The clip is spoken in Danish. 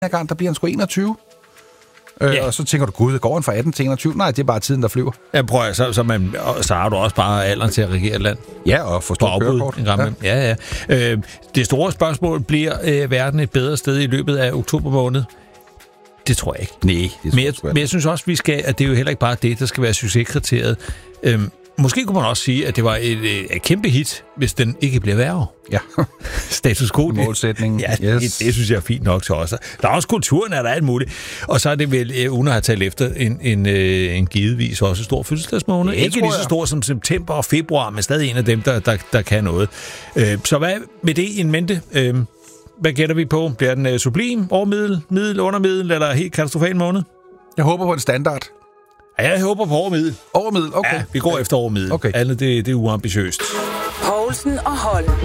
gang, der bliver han sgu 21. Og så tænker du, gud, går han fra 18 til 21? Nej, det er bare tiden, der flyver. Ja, prøv at, så har du også bare alderen til at regere et land. Ja, og få stort kørekort. Ja. Det store spørgsmål, bliver verden et bedre sted i løbet af oktober måned? Det tror jeg ikke. Nej, det tror jeg men jeg synes også, at det er jo heller ikke bare det, der skal være succeskriteriet. Måske kunne man også sige, at det var et kæmpe hit, hvis den ikke bliver værre. Ja. Status quo. Målsætningen. Ja, yes. det synes jeg er fint nok til os. Der er også kulturen, er der alt muligt. Og så er det vel, uden at have talt efter, en givetvis også stor fødselsdagsmåned. Ikke lige så stor som september og februar, men stadig en af dem, der kan noget. Så hvad med det in mente? Hvad gætter vi på? Bliver den sublim, overmiddel, undermiddel eller helt katastrofal måned? Jeg håber på en standard. Ja, jeg håber på overmiddel. Overmiddel, okay. Ja, vi går efter overmiddel. Okay. Andet, det er uambitiøst. Poulsen og Holm.